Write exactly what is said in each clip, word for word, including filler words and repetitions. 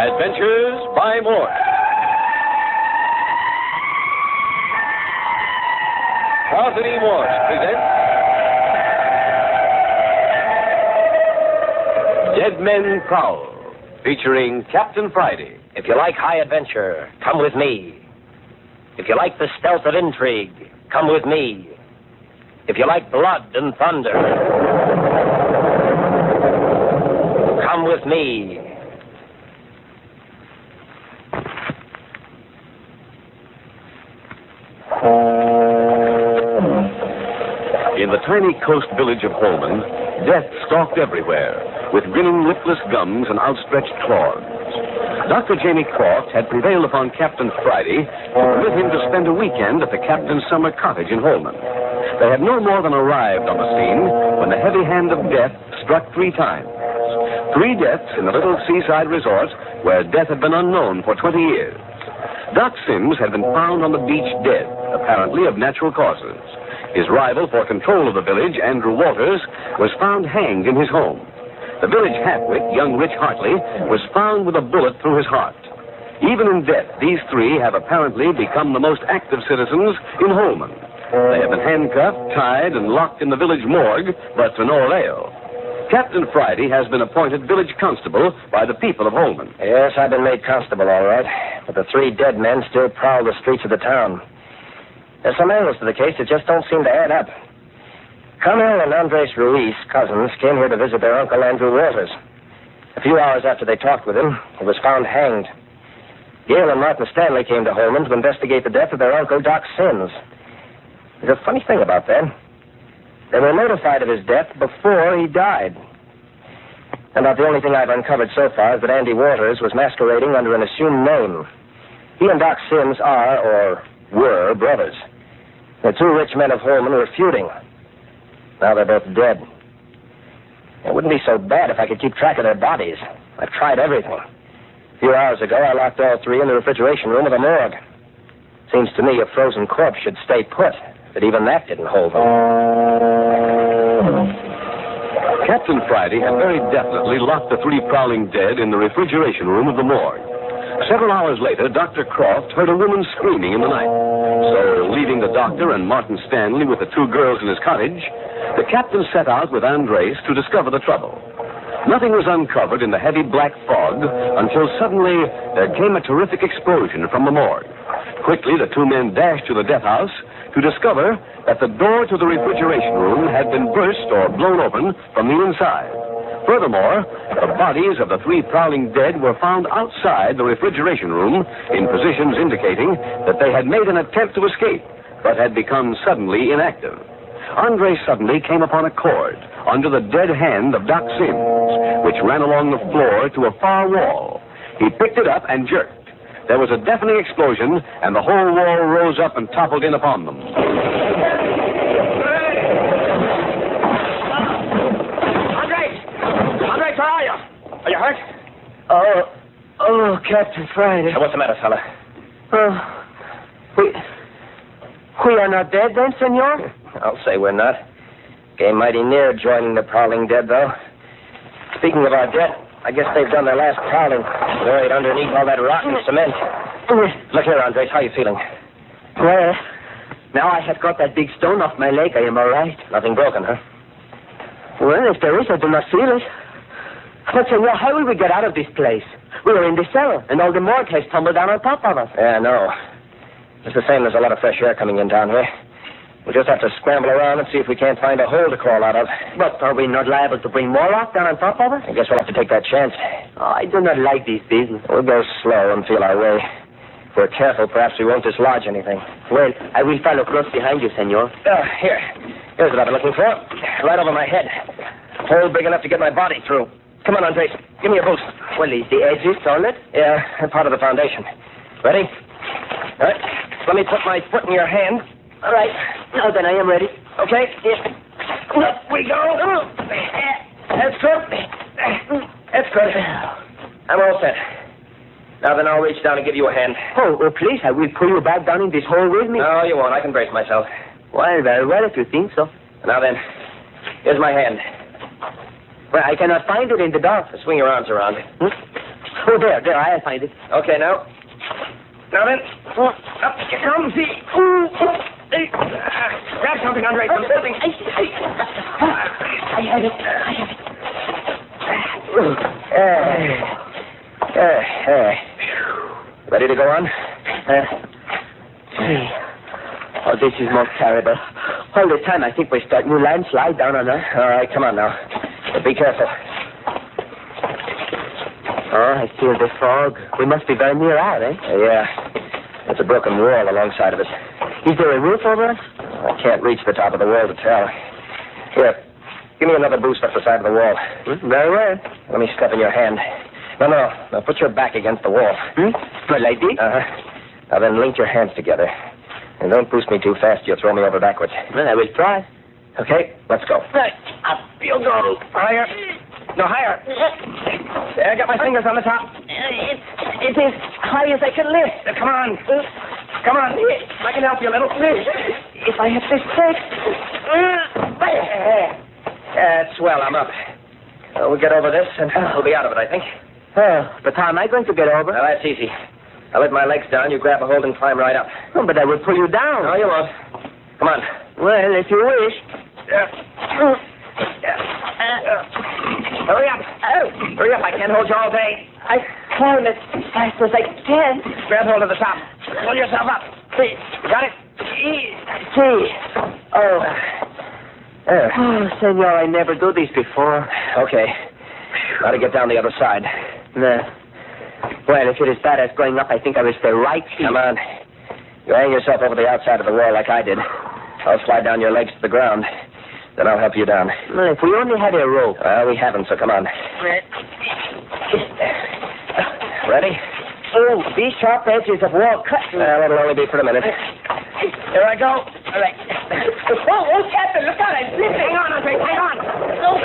Adventures by Morse. Carlton E. Morse presents Dead Men Prowl, featuring Captain Friday. If you like high adventure, come with me. If you like the stealth of intrigue, come with me. If you like blood and thunder, come with me. In the tiny coast village of Holman, death stalked everywhere, with grinning lipless gums and outstretched claws. Doctor Jamie Croft had prevailed upon Captain Friday to permit him to spend a weekend at the captain's summer cottage in Holman. They had no more than arrived on the scene when the heavy hand of death struck three times. Three deaths in the little seaside resort where death had been unknown for twenty years. Doc Sims had been found on the beach dead, apparently of natural causes. His rival for control of the village, Andrew Walters, was found hanged in his home. The village hatwit, young Rich Hartley, was found with a bullet through his heart. Even in death, these three have apparently become the most active citizens in Holman. They have been handcuffed, tied, and locked in the village morgue, but to no avail. Captain Friday has been appointed village constable by the people of Holman. Yes, I've been made constable, all right. But the three dead men still prowl the streets of the town. There's some angles to the case that just don't seem to add up. Carmel and Andres Ruiz, cousins, came here to visit their uncle, Andrew Walters. A few hours after they talked with him, he was found hanged. Gail and Martin Stanley came to Holman to investigate the death of their uncle, Doc Sims. There's a funny thing about that. They were notified of his death before he died. And about the only thing I've uncovered so far is that Andy Walters was masquerading under an assumed name. He and Doc Sims are, or were, brothers. The two rich men of Holman were feuding. Now they're both dead. It wouldn't be so bad if I could keep track of their bodies. I've tried everything. A few hours ago, I locked all three in the refrigeration room of the morgue. Seems to me a frozen corpse should stay put, but even that didn't hold them. Captain Friday had very definitely locked the three prowling dead in the refrigeration room of the morgue. Several hours later, Doctor Croft heard a woman screaming in the night. So, leaving the doctor and Martin Stanley with the two girls in his cottage, the captain set out with Andres to discover the trouble. Nothing was uncovered in the heavy black fog until suddenly there came a terrific explosion from the morgue. Quickly, the two men dashed to the death house to discover that the door to the refrigeration room had been burst or blown open from the inside. Furthermore, the bodies of the three prowling dead were found outside the refrigeration room in positions indicating that they had made an attempt to escape, but had become suddenly inactive. Andre suddenly came upon a cord under the dead hand of Doc Sims, which ran along the floor to a far wall. He picked it up and jerked. There was a deafening explosion, and the whole wall rose up and toppled in upon them. Where are you? Are you hurt? Oh, oh, Captain Friday. Now, what's the matter, fella? Oh, we, we are not dead then, senor? I'll say we're not. Came mighty near joining the prowling dead, though. Speaking of our dead, I guess they've done their last prowling, buried underneath all that rotten cement. Look here, Andres, how are you feeling? Well, now I have got that big stone off my leg, I am all right. Nothing broken, huh? Well, if there is, I do not feel it. But, senor, how will we get out of this place? We are in the cellar, and all the morgue has tumbled down on top of us. Yeah, I know. Just the same, there's a lot of fresh air coming in down here. We'll just have to scramble around and see if we can't find a hole to crawl out of. But are we not liable to bring more rock down on top of us? I guess we'll have to take that chance. Oh, I do not like this business. We'll go slow and feel our way. If we're careful, perhaps we won't dislodge anything. Well, I will follow close behind you, senor. Uh, here. Here's what I've been looking for. Right over my head. Hole big enough to get my body through. Come on, Andres. Give me a boost. Well, is the edges solid? Yeah, part of the foundation. Ready? All right. Let me put my foot in your hand. All right. Now then, I am ready. Okay. Here. Up we go. That's good. That's good. I'm all set. Now then, I'll reach down and give you a hand. Oh, oh, please, I will pull you back down in this hole with me. No, you won't. I can brace myself. Well, very well, if you think so. Now then, here's my hand. Well, I cannot find it in the dark. Swing your arms around. Hmm? Oh, there, there, I'll find it. Okay, now. Now then. Up you come, see. Hey, uh, grab something, Andre. Some something. I, I, I have it. I have it. Uh, uh, uh. Ready to go on? Uh, oh, this is most terrible. All the time I think we're starting to landslide down on us. All right, come on now. But be careful. Oh, I feel the fog. We must be very near out, eh? Uh, yeah. There's a broken wall alongside of us. Is there a roof over us? I can't reach the top of the wall to tell. Here, give me another boost up the side of the wall. Hmm? Very well. Let me step in your hand. No, no, no. Put your back against the wall. Hmm? Good like this? Uh-huh. Now then, link your hands together. And don't boost me too fast. You'll throw me over backwards. Well, I will try. Okay, let's go. Right. Up you go. Higher. No, higher. There, I got my fingers on the top. It, it is high as I can lift. Uh, come on. Come on. I can help you a little. If I have this stick. That's well, I'm up. Uh, we'll get over this, and we'll be out of it, I think. Oh, but how am I going to get over? Well, that's easy. I'll let my legs down. You grab a hold and climb right up. Oh, but I will pull you down. No, you won't. Come on. Well, if you wish. Yeah. Yeah. Uh, hurry up. Oh. Hurry up. I can't hold you all day. I climb as fast as I can. Grab hold of the top. Pull yourself up. See. Got it? See. Oh. Uh. Oh, senor, I never do this before. Okay. Got to get down the other side. No. Well, if it is bad as going up, I think I will stay right here. Come on. You hang yourself over the outside of the wall like I did. I'll slide down your legs to the ground. Then I'll help you down. Well, if we only had a rope. Well, we haven't, so come on. Ready? Oh, these sharp edges of wall cut. Well, it'll only be for a minute. Here I go. All right. Oh, oh, Captain, look out. I'm slipping. Hang on, Andre. Hang on. Oh.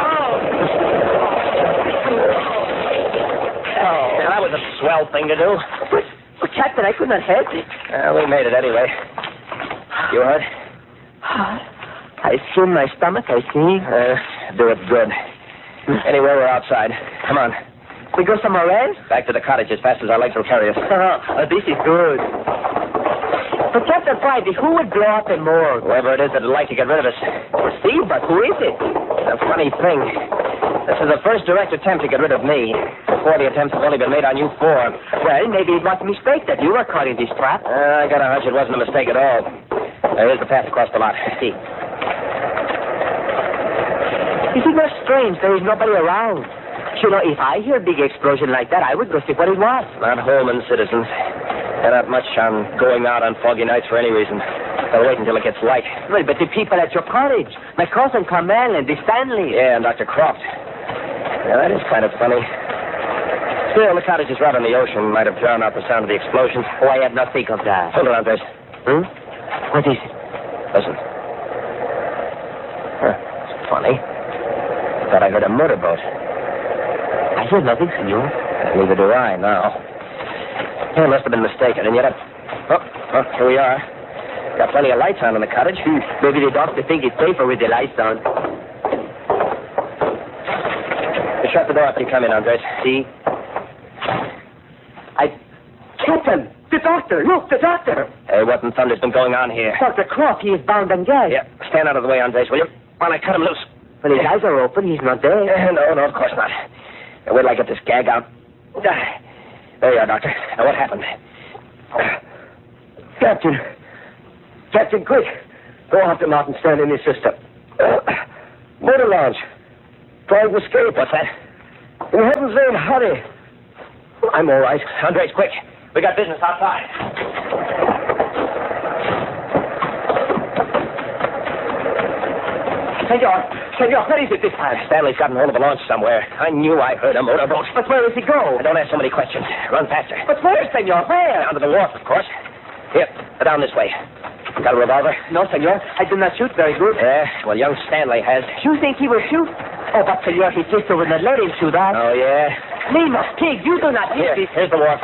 Oh, that was a swell thing to do. But, but Captain, I could not help it. Well, we made it anyway. You hurt? I feel my stomach, I think. Uh, do it good. Anyway, we're outside. Come on. We go somewhere else? Back to the cottage as fast as our legs will carry us. Oh, this is good. But Captain Friday, who would blow up a morgue? Whoever it is that'd like to get rid of us. See, but who is it? It's a funny thing. This is the first direct attempt to get rid of me. Before the attempts have only been made on you four. Well, maybe it was a mistake that you were caught in this trap. Uh, I got a hunch it wasn't a mistake at all. There is the path across the lot. See. Is it not strange there is nobody around? You know, if I hear a big explosion like that, I would go see what it was. Not Holman citizens. They're not much on going out on foggy nights for any reason. They'll wait until it gets light. Well, but the people at your cottage, my cousin Carmel and the Stanley. Yeah, and Doctor Croft. Yeah, that is kind of funny. Still, the cottage is right on the ocean. Might have drowned out the sound of the explosions. Oh, I have not think of that. Hold on, Andres. Hmm? What is it? Listen. Huh. It's funny. I thought I heard a motorboat. I hear nothing, senor. Neither do I now. I must have been mistaken, and yet I... Oh, oh, here we are. Got plenty of lights on in the cottage. Hmm. Maybe the doctor think it's safer with the lights on. You shut the door after you come in, Andres. See? I... Captain! The doctor! Look, the doctor! Hey, what in thunder's been going on here? Doctor Croft, he is bound and gagged. Yeah, stand out of the way, Andres, will you? While I cut him loose. When his eyes are open, he's not dead. Uh, no, no, of course not. Now, wait till I get this gag out. Uh, there you are, Doctor. Now, what happened? Uh, Captain. Captain, quick. Go out to Martin Stanley and his sister. Uh, motor launch. Trying to escape. What's that? In heaven's name, hurry. I'm all right. Andres, quick. We got business outside. Senor, senor, where is it this time? Stanley's gotten hold of a launch somewhere. I knew I heard a motorboat. But where does he go? Don't ask so many questions. Run faster. But where, senor? Where? Down to the wharf, of course. Here, down this way. Got a revolver? No, senor. I do not shoot very good. Yeah, well, young Stanley has. You think he will shoot? Oh, but senor, his sister would not let him shoot that. Oh, yeah? Lima, pig, you do not Here, hit this. here's the wharf.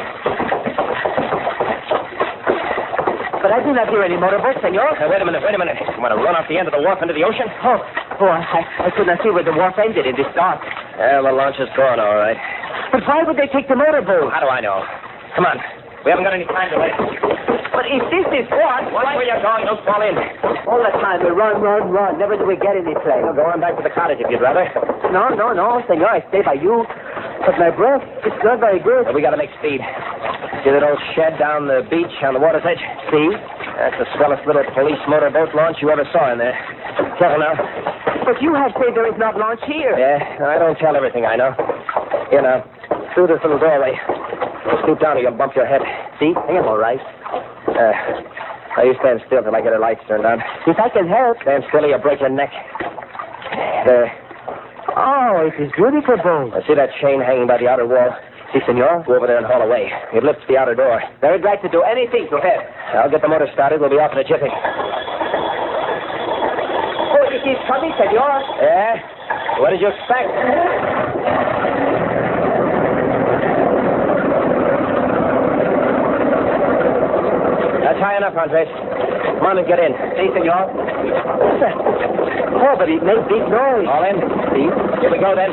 But I do not hear any motorboat, senor. Now, wait a minute, wait a minute. You want to run off the end of the wharf into the ocean? Oh, oh, I, I could not see where the wharf ended in this dark. Well, the launch is gone, all right. But why would they take the motorboat? How do I know? Come on. We haven't got any time to waste. But if this is what... Watch where you're going. Don't fall in. All the time we run, run, run. Never do we get any place. Well, go on back to the cottage if you'd rather. No, no, no, senor. I stay by you. But my breath, it's not very good. Well, we got to make speed. See that old shed down the beach on the water's edge? See? That's the swellest little police motorboat launch you ever saw in there. Careful now. But you have said there is not launch here. Yeah, I don't tell everything I know. Here now. Through this little doorway. Don't stoop down or you'll bump your head. See? I am all right. Uh, now you stand still till I get her lights turned on. If I can help. Stand still or you'll break your neck. There. Oh, it is beautiful boat. I see that chain hanging by the outer wall. Si, senor. Go over there and haul away. It lifts the outer door. Very glad to do anything to help. I'll get the motor started. We'll be off in a jiffy. Oh, it is coming, senor. Yeah? What did you expect? That's high enough, Andres. Come on and get in. Si, senor. Oh, but it makes big noise. All in? See? Here we go, then.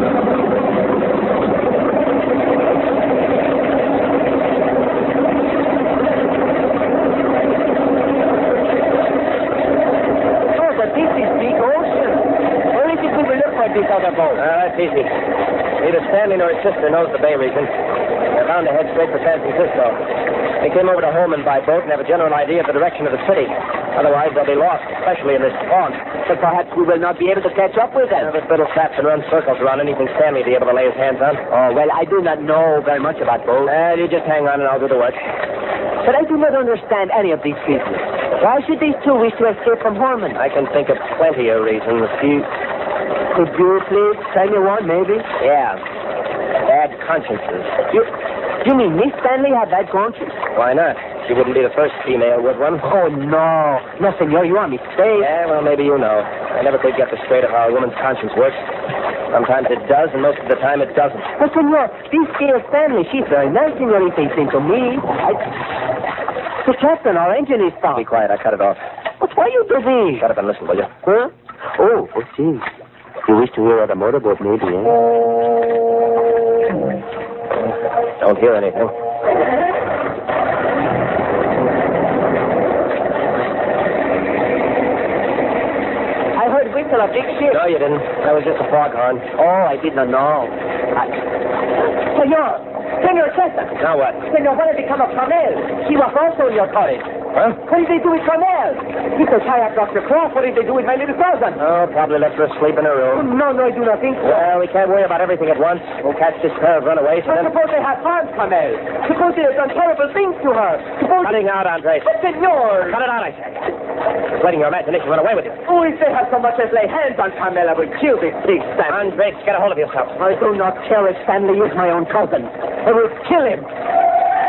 Oh, but this is big ocean. Where is it we will look for this other boat? Ah, that's easy. Neither Stanley nor his sister knows the Bay region. They're bound to head straight for San Francisco. They came over to Holman by boat and have a general idea of the direction of the city. Otherwise, they'll be lost, especially in this fog. But perhaps we will not be able to catch up with them. Now, this little sap can run circles around anything Stanley will be able to lay his hands on. Oh, well, I do not know very much about boats. Well, you just hang on and I'll do the work. But I do not understand any of these people. Why should these two wish to escape from Holman? I can think of plenty of reasons. You... Could you please tell me one, maybe? Yeah. Bad consciences. You, you mean Miss Stanley had bad conscience? Why not? She wouldn't be the first female with one. Oh, no. No, senor, you are mistaken. Yeah, well, maybe you know. I never could get the straight of how a woman's conscience works. Sometimes it does, and most of the time it doesn't. But, senor, this girl Stanley, she's very nice, senor, it seems to me. I... The captain, our engine is stopped. Be quiet, I cut it off. But why you do this? Shut up and listen, will you? Huh? Oh, oh, see. You wish to hear of the motorboat, maybe, eh? Don't hear anything. I heard whistle of big ship. No, you didn't. That was just a foghorn. Oh, I did not know. I... Senor! Senor Chester! Now what? Senor, what has become of Carmel? She was also in your cottage. Huh? What did they do with Carmel? He said, tie up Doctor Croft. What did they do with my little cousin? Oh, probably left her asleep in her Oh, room. no, no, I do not think so. Well, we can't worry about everything at once. We'll catch this pair of runaways and But then... suppose they have harmed Carmel. Suppose they have done terrible things to her. Suppose... Cutting out, Andres. But, senor! Cut it out, I said. Just letting your imagination run away with you. Oh, if they have so much as lay hands on Carmel, I will kill this big Stanley. Andres, get a hold of yourself. I do not care if Stanley is my own cousin. I will kill him.